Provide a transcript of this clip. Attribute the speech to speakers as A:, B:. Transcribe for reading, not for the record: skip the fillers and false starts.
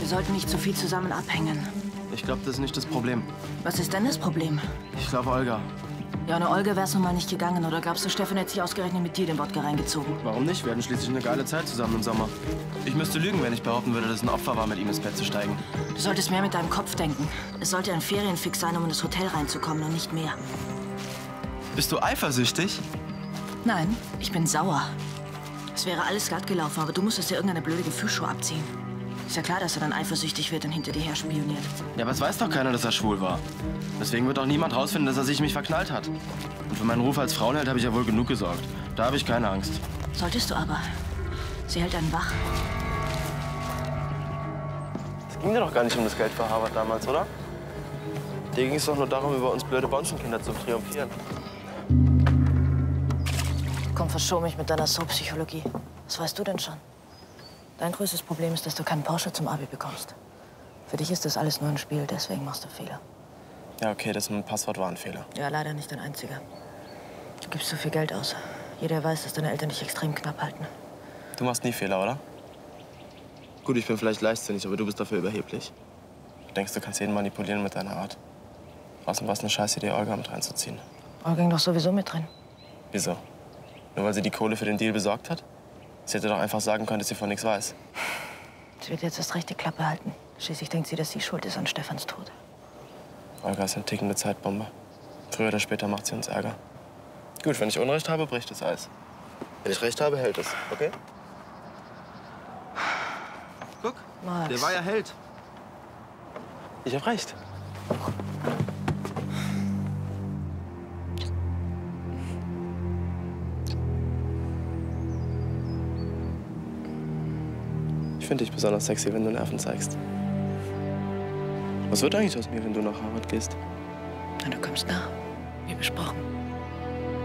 A: Wir sollten nicht zu viel zusammen abhängen.
B: Ich glaube, das ist nicht das Problem.
A: Was ist denn das Problem?
B: Ich glaube, Olga.
A: Ja, ohne Olga wär's nun mal nicht gegangen. Oder glaubst du, Stefan hätte sich ausgerechnet mit dir den Wodka reingezogen?
B: Warum nicht? Wir hatten schließlich eine geile Zeit zusammen im Sommer. Ich müsste lügen, wenn ich behaupten würde, dass es ein Opfer war, mit ihm ins Bett zu steigen.
A: Du solltest mehr mit deinem Kopf denken. Es sollte ein Ferienfix sein, um in das Hotel reinzukommen und nicht mehr.
B: Bist du eifersüchtig?
A: Nein, ich bin sauer. Es wäre alles glatt gelaufen, aber du musstest ja irgendeine blöde Gefühlsshow abziehen. Ist ja klar, dass er dann eifersüchtig wird und hinter dir her spioniert.
B: Ja, aber es weiß doch keiner, dass er schwul war. Deswegen wird auch niemand rausfinden, dass er sich in mich verknallt hat. Und für meinen Ruf als Frauenheld habe ich ja wohl genug gesorgt. Da habe ich keine Angst.
A: Solltest du aber. Sie hält einen wach.
B: Es ging dir doch gar nicht um das Geld für Harvard damals, oder? Dir ging es doch nur darum, über uns blöde Bonzenkinder zu triumphieren.
A: Komm, verschau mich mit deiner Soap-Psychologie. Was weißt du denn schon? Dein größtes Problem ist, dass du keinen Porsche zum Abi bekommst. Für dich ist das alles nur ein Spiel, deswegen machst du Fehler.
B: Ja, okay, das mit dem Passwort war ein Fehler.
A: Ja, leider nicht dein einziger. Du gibst zu viel Geld aus. Jeder weiß, dass deine Eltern dich extrem knapp halten.
B: Du machst nie Fehler, oder? Gut, ich bin vielleicht leichtsinnig, aber du bist dafür überheblich. Du denkst, du kannst jeden manipulieren mit deiner Art. Außerdem war es eine scheiß Idee, Olga mit reinzuziehen.
A: Olga ging doch sowieso mit drin.
B: Wieso? Nur weil sie die Kohle für den Deal besorgt hat? Sie hätte doch einfach sagen können, dass sie von nichts weiß.
A: Sie wird jetzt erst recht die Klappe halten. Schließlich denkt sie, dass sie schuld ist an Stefans Tod.
B: Olga ist eine tickende Zeitbombe. Früher oder später macht sie uns Ärger. Gut, wenn ich Unrecht habe, bricht das Eis. Wenn ich Recht habe, hält es, okay? Guck,
A: Max.
B: der war ja Held. Ich hab recht. Ich finde dich besonders sexy, wenn du Nerven zeigst. Was wird eigentlich aus mir, wenn du nach Harvard gehst?
A: Na, du kommst nach, wie besprochen.